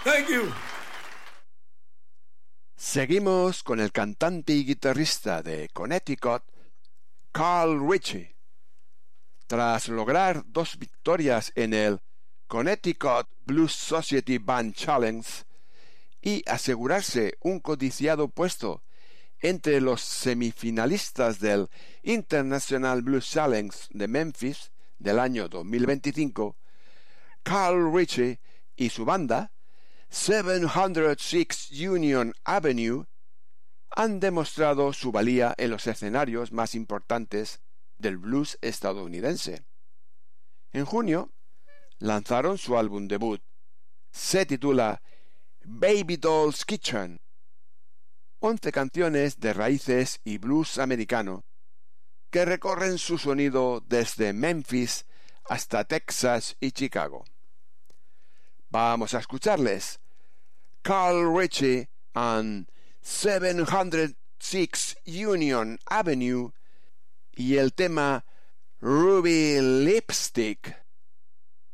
Thank you. Seguimos con el cantante y guitarrista de Connecticut, Carl Ritchie. Tras lograr 2 victorias en el Connecticut Blues Society Band Challenge y asegurarse un codiciado puesto entre los semifinalistas del International Blues Challenge de Memphis del año 2025, Carl Ritchie y su banda 706 Union Avenue han demostrado su valía en los escenarios más importantes del blues estadounidense. En junio lanzaron su álbum debut. Se titula Baby Doll's Kitchen. 11 canciones de raíces y blues americano que recorren su sonido desde Memphis hasta Texas y Chicago. Vamos a escucharles. Carl Ritchie and 706 Union Avenue y el tema Ruby Lipstick.